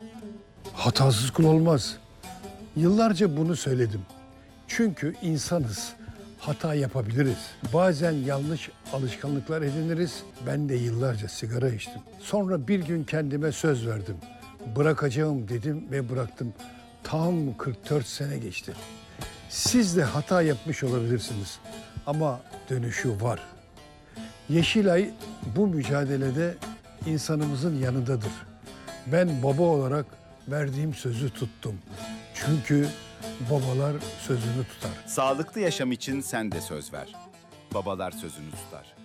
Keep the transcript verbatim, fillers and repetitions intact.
Hatasız kul olmaz. Yıllarca bunu söyledim. Çünkü insanız. Hata yapabiliriz. Bazen yanlış alışkanlıklar ediniriz. Ben de yıllarca sigara içtim. Sonra bir gün kendime söz verdim. Bırakacağım dedim ve bıraktım. Tam kırk dört sene geçti. Siz de hata yapmış olabilirsiniz. Ama dönüşü var. Yeşilay bu mücadelede insanımızın yanındadır. Ben baba olarak verdiğim sözü tuttum. Çünkü babalar sözünü tutar. Sağlıklı yaşam için sen de söz ver. Babalar sözünü tutar.